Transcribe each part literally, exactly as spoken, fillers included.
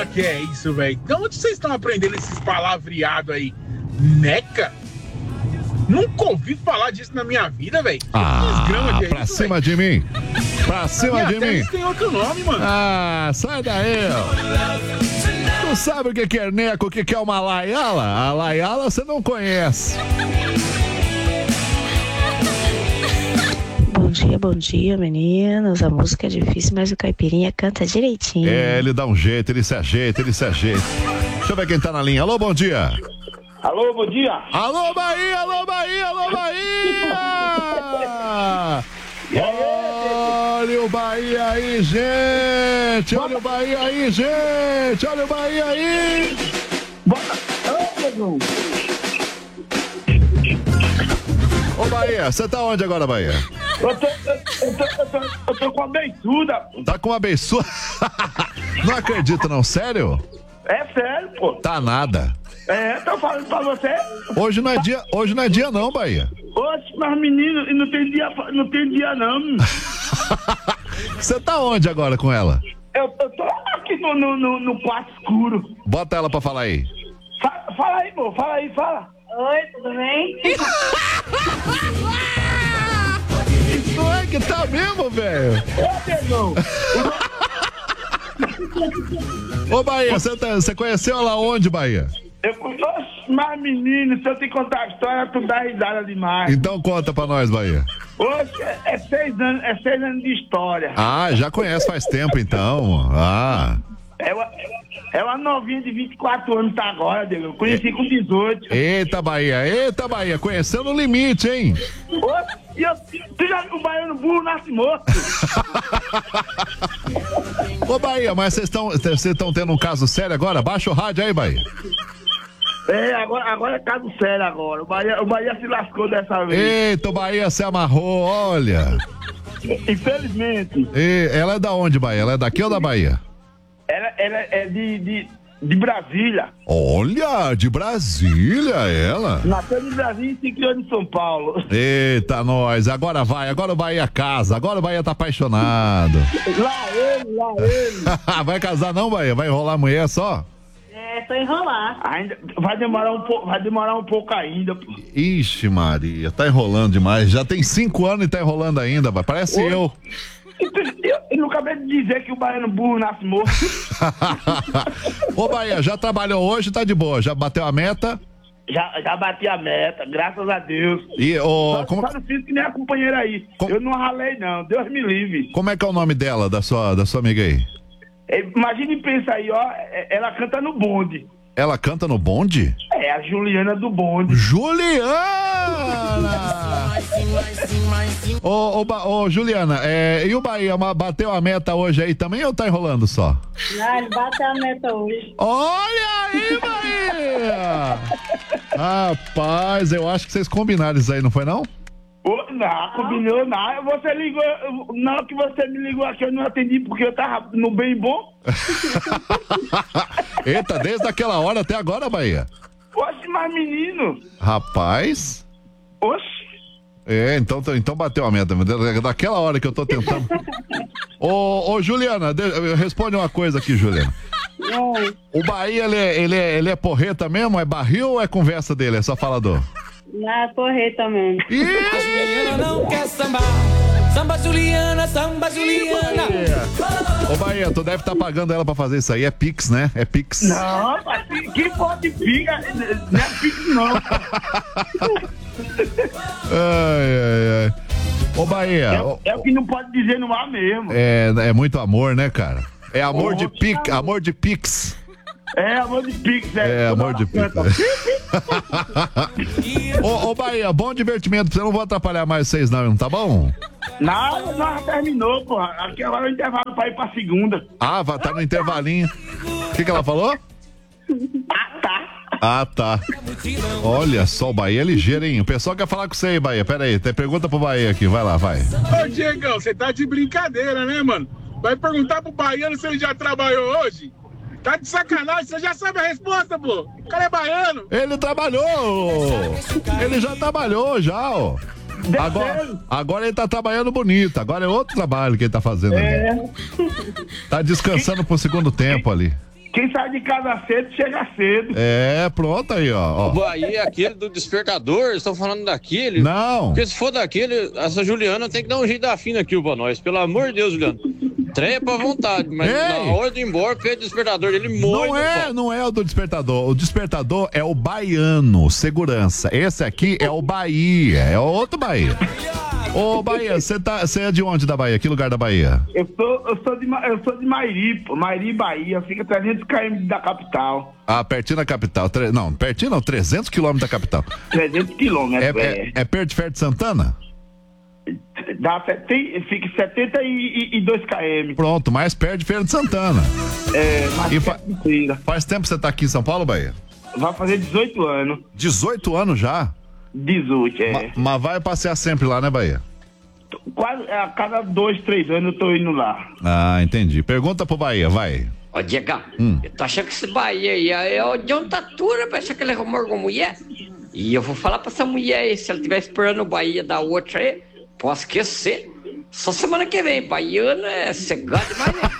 fala que é isso, velho? De onde vocês estão aprendendo esses palavreados aí? Neca? Nunca ouvi falar disso na minha vida, velho. Ah, é pra isso, cima véio? de mim. Pra cima de mim. Tem outro nome, mano. Ah, sai daí, ó. Tu sabe o que é neco, o que é uma laiala? A laiala você não conhece. Bom dia, bom dia, meninos. A música é difícil, mas o Caipirinha canta direitinho. É, ele dá um jeito, ele se ajeita, ele se ajeita. Deixa eu ver quem tá na linha. Alô, bom dia. Alô, bom dia. Alô, Bahia, alô, Bahia, alô, Bahia. Olha o Bahia aí, gente. Olha o Bahia aí, gente. Olha o Bahia aí. Ô, Bahia, você tá onde agora, Bahia? Eu tô, eu, eu tô, eu tô, eu tô com a beiçuda. Tá com uma beiçuda? Não acredito, não, sério? É sério, pô. Tá nada. É, tô falando pra você. Hoje não é dia, hoje não é dia não, Bahia. Oxe, mas menino, não tem dia, não tem dia não. Você tá onde agora com ela? Eu, eu tô aqui no, no, no, no quarto escuro. Bota ela pra falar aí. Fala, fala aí, pô, fala aí, fala. Oi, tudo bem? Não é que tá mesmo, velho? Ô, irmão. Ô, Bahia, você tá, conheceu ela onde, Bahia? Eu conheço, mas menino, se eu te contar a história, tu dá risada demais. Então conta pra nós, Bahia. Hoje é, é seis anos, é seis anos de história. Ah, já conhece faz tempo então. Ah. É uma, é uma novinha de vinte e quatro anos, tá agora, Diego. Eu conheci com dezoito. Eita, Bahia, eita, Bahia, conhecendo o limite, hein? Ô, e eu, tu já viu o baiano burro nasce morto? Ô, Bahia, mas vocês estão vocês estão tendo um caso sério agora? Baixa o rádio aí, Bahia. É, agora, agora é caso sério agora. O Bahia, o Bahia se lascou dessa vez. Eita, o Bahia se amarrou, olha. Infelizmente. E ela é da onde, Bahia? Ela é daqui ou da Bahia? Ela, ela é de, de, de Brasília. Olha, de Brasília, ela. Nasceu em Brasília e se criou em São Paulo. Eita, nós. Agora vai, agora o Bahia casa. Agora o Bahia tá apaixonado. Lá ele, lá ele. Vai casar não, Bahia? Vai enrolar a mulher só? É, só enrolar. Ainda, vai demorar um pouco, vai demorar um pouco ainda, pô. Ixi, Maria, tá enrolando demais. Já tem cinco anos e tá enrolando ainda, vai. Parece Oi? eu. Eu, eu não acabei de dizer que o baiano burro nasce morto. Ô, Bahia, já trabalhou hoje, tá de boa? Já bateu a meta? Já, já bati a meta, graças a Deus. E, ô, só, como... só não fiz que nem a companheira aí. Com... Eu não ralei, não. Deus me livre. Como é que é o nome dela, da sua, da sua amiga aí? Imagine e pensa aí, ó. Ela canta no bonde. Ela canta no bonde? É, a Juliana do bonde. Juliana! Ô, ô, ô, Juliana, é, e o Bahia bateu a meta hoje aí também ou tá enrolando só? Não, ele bateu a meta hoje. Olha aí, Bahia! Rapaz, eu acho que vocês combinaram isso aí, não foi não? Oh, não, combinou nada. Você ligou, na hora que você me ligou aqui, eu não atendi porque eu tava no bem bom. Eita, desde aquela hora até agora, Bahia? Oxe, mas menino. Rapaz. Oxe. É, então, então bateu a meta. Daquela hora que eu tô tentando. Ô, ô Juliana, de, responde uma coisa aqui, Juliana. Oi. O Bahia, ele é, ele, é, ele é porreta mesmo? É barril ou é conversa dele? É só falador? Na porreta mesmo. A Juliana não quer sambar. Samba Juliana, samba Juliana. Ô Bahia, tu deve estar tá pagando ela pra fazer isso aí. É Pix, né? É Pix. Não, mas que pode pica? Não é Pix, não. Ai, ai, ai. Ô Bahia. É, ô, é o que não pode dizer no ar mesmo. É, é muito amor, né, cara? É amor Oh, de Pix, amor de Pix. É, amor de Pix, é. É, amor de Pix. Ô, ô, Bahia, bom divertimento. Eu não vou atrapalhar mais vocês, não, tá bom? Nada, nós terminou, porra. Aqui agora é o intervalo pra ir pra segunda. Ah, vai tá no intervalinho. O que, que ela falou? Ah, tá. Ah, tá. Olha só, o Bahia é ligeiro, hein? O pessoal quer falar com você aí, Bahia. Pera aí, tem pergunta pro Bahia aqui. Vai lá, vai. Ô, Diegão, você tá de brincadeira, né, mano? Vai perguntar pro baiano se ele já trabalhou hoje? Tá de sacanagem, você já sabe a resposta, pô. O cara é baiano. Ele trabalhou. Ele já trabalhou, já, ó. Agora, agora ele tá trabalhando bonito. Agora é outro trabalho que ele tá fazendo É. ali. Tá descansando pro segundo tempo ali. Quem sai de casa cedo, chega cedo. É, pronto aí, ó. ó. O Bahia é aquele do despertador, estão falando daquele. Não. Porque se for daquele, essa Juliana tem que dar um jeito da fina aqui pra nós. Pelo amor de Deus, Juliana. Trepa à vontade, mas Ei. na hora de ir embora, pede o despertador dele morre. Não é, não é o do despertador. O despertador é o baiano, segurança. Esse aqui é o Bahia, é outro Bahia. Ô, Bahia, você tá, você é de onde da Bahia? Que lugar da Bahia? Eu sou, eu sou, de, Ma- eu sou de Mairi, pô. Mairi, Bahia. Fica trezentos quilômetros da capital. Ah, pertinho da capital. Tre... Não, pertinho não, trezentos quilômetros da capital. trezentos quilômetros, É, é, é perto de Fer de Santana? Dá sete, fica setenta e dois quilômetros. Pronto, mais perto de Feira de Santana. É, mas E fa- mentira. Faz tempo que você tá aqui em São Paulo, Bahia? Vai fazer dezoito anos. dezoito anos já? dezoito, é. Ma- Mas vai passear sempre lá, né, Bahia? Quase a cada dois, três anos eu tô indo lá. Ah, entendi. Pergunta pro Bahia, vai. Ô, Diegão, Hum. eu tô achando que esse Bahia aí é o John Tatura, parece que ele arrumou alguma mulher. E eu vou falar pra essa mulher aí, se ela estiver esperando o Bahia da outra aí, posso esquecer. Só semana que vem, baiano é cegado demais, né?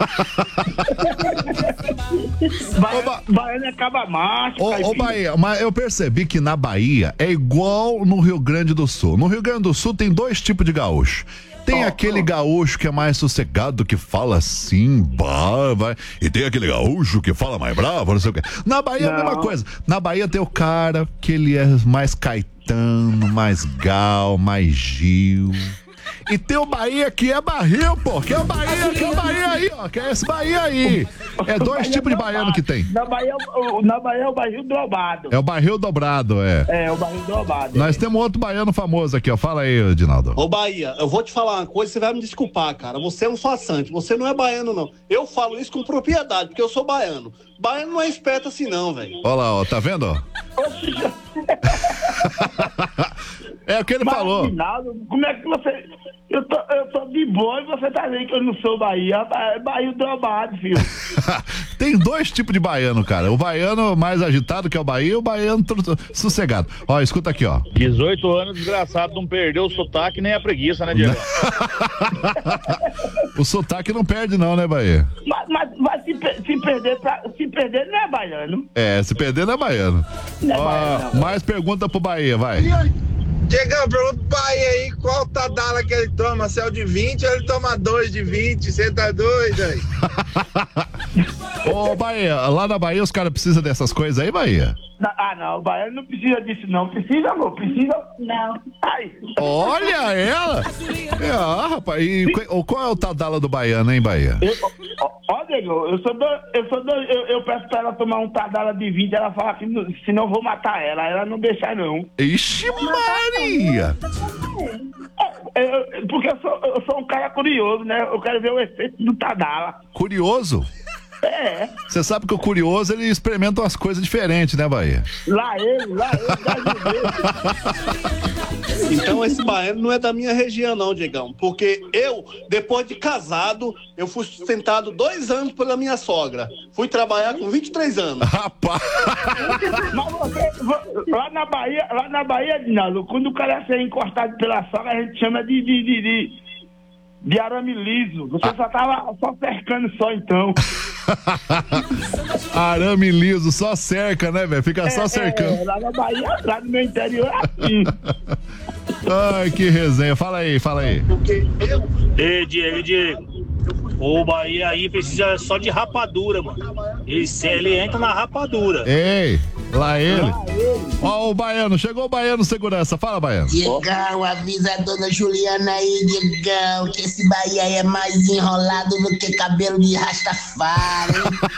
Ba Baiano acaba macho. Ô, ô, caipira. Bahia, mas eu percebi que na Bahia é igual no Rio Grande do Sul. No Rio Grande do Sul tem dois tipos de gaúcho. Tem aquele gaúcho que é mais sossegado, que fala assim, bah, vai. E tem aquele gaúcho que fala mais bravo, não sei o quê. Na Bahia é a mesma Não. coisa. Na Bahia tem o cara que ele é mais Caetano, mais Gal, mais Gil. E tem o Bahia que é barril, pô. Que é o Bahia, que é o Bahia aí, ó. Que é esse Bahia aí. É dois tipos de baiano que tem. Na Bahia, o- na Bahia é o barril dobrado. É o barril dobrado, é. É, o barril dobrado. Nós temos outro baiano famoso aqui, ó. Fala aí, Dinaldo. Ô Bahia, eu vou te falar uma coisa, você vai me desculpar, cara. Você é um farsante, você não é baiano, não. Eu falo isso com propriedade, porque eu sou baiano. Baiano não é esperto assim, não, velho. Olha lá, ó. Tá vendo, ó? É o que ele Mas, falou. Rinaldo, como é que você... Eu tô, eu tô de boa e você tá dizendo que eu não sou Bahia. É barril dobrado, filho. Tem dois tipos de baiano, cara. O baiano mais agitado, que é o Bahia, e o baiano tru- tru- sossegado. Ó, escuta aqui, ó. dezoito anos, desgraçado, não perdeu o sotaque nem a preguiça, né, Diego? O sotaque não perde não, né, Bahia? mas mas, mas se, per- se, perder pra, se perder, não é baiano. É, se perder não é baiano. Não é Ó, baiano, não. mais pergunta pro Bahia, vai. Diegão, pergunta pro Bahia aí qual Tadala que ele toma, se é o de vinte ou ele toma dois de vinte, você tá doido aí? Ô, Bahia, lá na Bahia os caras precisam dessas coisas aí, Bahia? Na- Ah, não, o baiano não precisa disso, não. Precisa, amor? Precisa? Não. Ai. Olha ela! É, ah, rapaz, e qu- qual é o Tadala do baiano, hein, Bahia? Eu, ó, ó, Diego, eu sou doido, eu sou doido, eu, eu peço pra ela tomar um Tadala de vinte, ela fala que não- senão eu vou matar ela, ela não deixa não. Ixi, Maria! Eu- eu- porque eu sou, eu sou um cara curioso, né? Eu quero ver o efeito do Tadala. Curioso? É, Você sabe que o curioso, ele experimenta umas coisas diferentes, né, Bahia? lá ele, lá ele, dá de Então esse baiano não é da minha região, não, Diegão. Porque eu, depois de casado, eu fui sustentado dois anos pela minha sogra. Fui trabalhar com vinte e três anos. Rapaz! Mas você, vo- lá na Bahia, lá na Bahia, Dinaldo, quando o cara é encostado pela sogra, a gente chama de, de, de, de, de arame liso. Você só tava só cercando só, então. Arame liso, só cerca, né, velho? Fica só cercando. É, lá na Bahia, lá no meu interior, é assim. Ai, que resenha. Fala aí, fala aí. Porque eu... Ei, Diego, Diego. O Bahia aí precisa só de rapadura, mano. Ele, ele entra na rapadura. Ei, lá ele. Ó, o baiano, chegou o baiano segurança. Fala, baiano. Diegão, avisa a dona Juliana aí, Diegão, que esse Bahia aí é mais enrolado do que cabelo de Rastafari.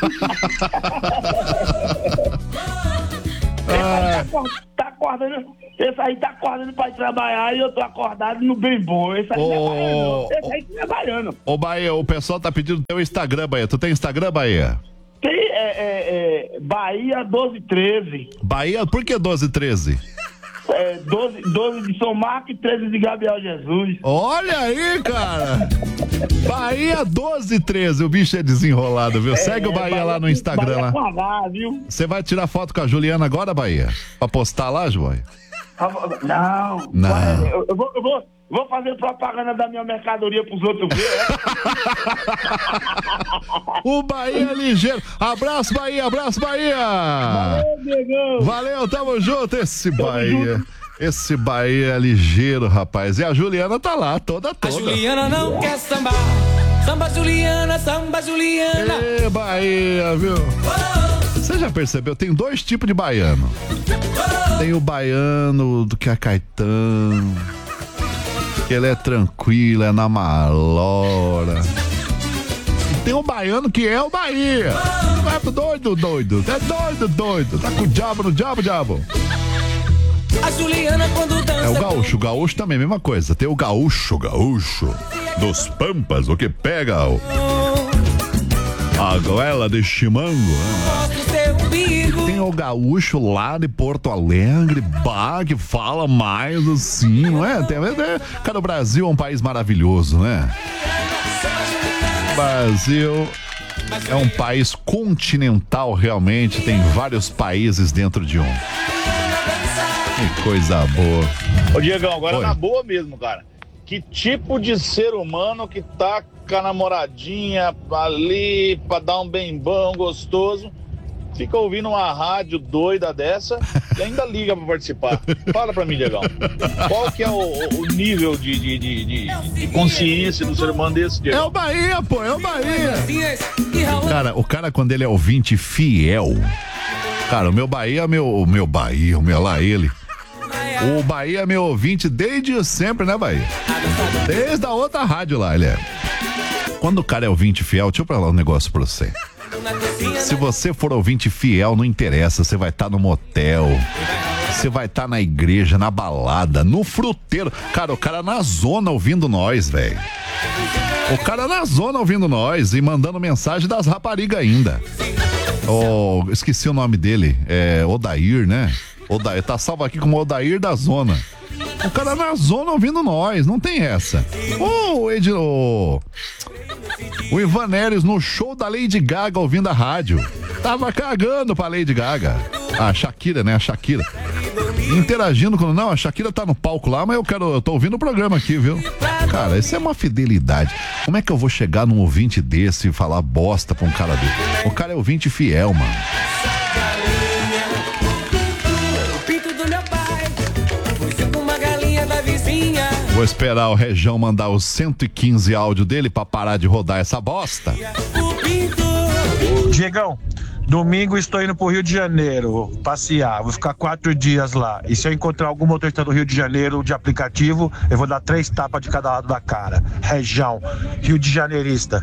Esse aí tá, tá acordando, esse aí tá acordando pra ir trabalhar e eu tô acordado no bem bom. Esse aí não é Ô, baiano. Esse aí não é baiano. Ô, Bahia, o pessoal tá pedindo teu Instagram, Bahia. Tu tem Instagram, Bahia? Tem é, é, é, Bahia doze treze. Bahia, por que doze treze? É, doze, doze de São Marcos e treze de Gabriel Jesus. Olha aí, cara! Bahia doze treze, o bicho é desenrolado, viu? Segue É, o Bahia lá no Instagram Bahia lá. com H, viu? Você vai tirar foto com a Juliana agora, Bahia? Pra postar lá, Joia? Não. Não. Eu, eu vou, eu vou, Vou fazer propaganda da minha mercadoria pros outros ver. O Bahia ligeiro. Abraço, Bahia, abraço, Bahia. Valeu, Diegão. Valeu, tamo junto. Esse tamo Bahia. Junto. Esse Bahia é ligeiro, rapaz. E a Juliana tá lá, toda, toda. A Juliana não quer sambar. Samba Juliana, samba Juliana. Ê, Bahia, viu? Você já percebeu? Tem dois tipos de baiano. Tem o baiano do que é Caetano, que ele é tranquilo, é na malora. E tem o baiano que é o Bahia. É doido, doido. É doido, doido. Tá com o diabo no diabo, diabo. A Juliana quando dança. É o gaúcho, o gaúcho também, mesma coisa. Tem o gaúcho, gaúcho dos Pampas, o que pega o... a goela de chimango. Né? Tem o gaúcho lá de Porto Alegre, bah, que fala mais assim, não é? Tem, é? Cara, o Brasil é um país maravilhoso, né? O Brasil é um país continental, realmente, tem vários países dentro de um. Que coisa boa. Ô, Diegão, agora Oi. Na boa mesmo, cara. Que tipo de ser humano que tá com a namoradinha ali pra dar um bem bom, gostoso, fica ouvindo uma rádio doida dessa e ainda liga pra participar? Fala pra mim, Diegão. Qual que é o, o nível de, de, de, de, de consciência do ser humano desse, Diegão? É o Bahia, pô, é o Bahia. Cara, o cara quando ele é ouvinte fiel, cara, o meu Bahia, meu, o meu Bahia, o meu lá ele. O Bahia é meu ouvinte desde sempre, né, Bahia? Desde a outra rádio lá, ele é. Quando o cara é ouvinte fiel, deixa eu falar um negócio pra você. Se você for ouvinte fiel, não interessa, você vai estar tá no motel, você vai estar tá na igreja, na balada, no fruteiro. Cara, o cara na zona ouvindo nós, velho. O cara na zona ouvindo nós e mandando mensagem das raparigas ainda. Oh, esqueci o nome dele, é Odair, né? Odair, tá salvo aqui como Odair da Zona. O cara na zona ouvindo nós, não tem essa. O Ed, o, o Ivan Neres no show da Lady Gaga ouvindo a rádio. Tava cagando pra Lady Gaga. A Shakira, né? A Shakira. Interagindo com... Não, a Shakira tá no palco lá, mas eu quero... Eu tô ouvindo o programa aqui, viu? Cara, isso é uma fidelidade. Como é que eu vou chegar num ouvinte desse e falar bosta pra um cara dele? O cara é ouvinte fiel, mano. Vou esperar o Região mandar os cento e quinze áudio dele pra parar de rodar essa bosta. Diegão, domingo estou indo pro Rio de Janeiro passear, vou ficar quatro dias lá. E se eu encontrar algum motorista do Rio de Janeiro de aplicativo, eu vou dar três tapas de cada lado da cara. Região, Rio de Janeirista.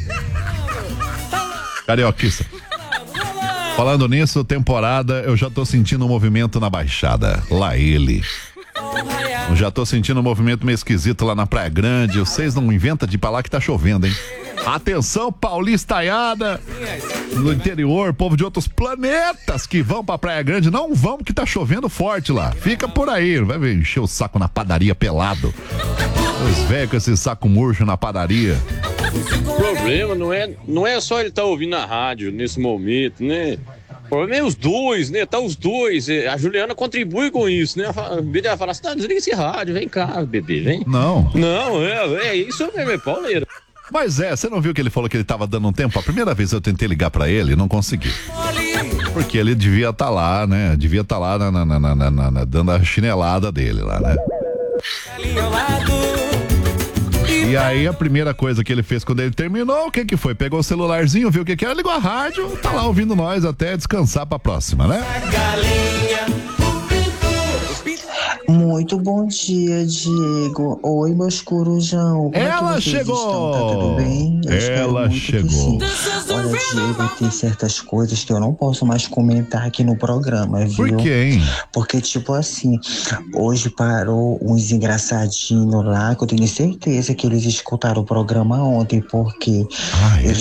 Carioquista. Falando nisso, temporada, eu já tô sentindo um movimento na Baixada. Lá ele. Eu já tô sentindo um movimento meio esquisito lá na Praia Grande. Vocês não inventam de ir pra lá que tá chovendo, hein? Atenção, paulistaiada no interior, povo de outros planetas que vão pra Praia Grande, não vão que tá chovendo forte lá. Fica por aí, vai ver, encher o saco na padaria pelado. Os velhos com esse saco murcho na padaria. O problema não é, não é só ele estar tá ouvindo a rádio nesse momento, né? O problema é os dois, né? Tá os dois. A Juliana contribui com isso, né? Ela fala assim: tá, desliga esse rádio, vem cá, bebê, vem. Não. Não, é, é isso mesmo, é pauleira. Mas é, você não viu que ele falou que ele tava dando um tempo? A primeira vez eu tentei ligar pra ele, não consegui. Porque ele devia estar tá lá, né? Devia estar tá lá na, na, na, na, na, na, dando a chinelada dele lá, né? E aí a primeira coisa que ele fez quando ele terminou, o que que foi? Pegou o celularzinho, viu o que que era, ligou a rádio, tá lá ouvindo nós até descansar pra próxima, né? Muito bom dia, Diego. Oi, meus corujão. Como Ela é que chegou! Estão? Tá tudo bem? Eu Ela chegou. Olha, Diego, tem certas coisas que eu não posso mais comentar aqui no programa, viu? Por quê, hein? Porque, tipo assim, hoje parou uns engraçadinhos lá, que eu tenho certeza que eles escutaram o programa ontem, porque Ai, eles